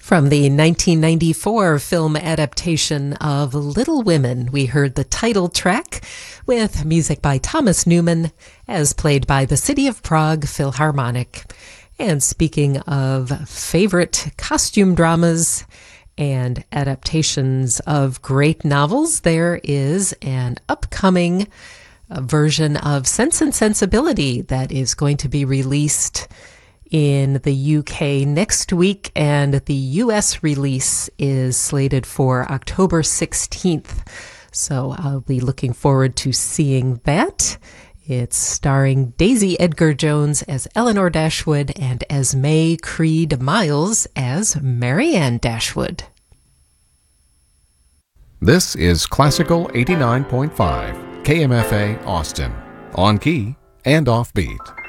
From the 1994 film adaptation of Little Women, we heard the title track with music by Thomas Newman as played by the City of Prague Philharmonic. And speaking of favorite costume dramas and adaptations of great novels, there is an upcoming version of Sense and Sensibility that is going to be released in the UK next week, and the US release is slated for October 16th. So I'll be looking forward to seeing that. It's starring Daisy Edgar Jones as Eleanor Dashwood and Esme Creed Miles as Marianne Dashwood. This is Classical 89.5 KMFA Austin, on key and offbeat.